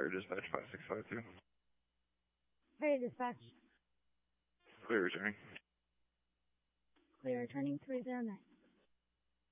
Air Dispatch 5652. Hey, dispatch. Clear returning. Clear returning 309.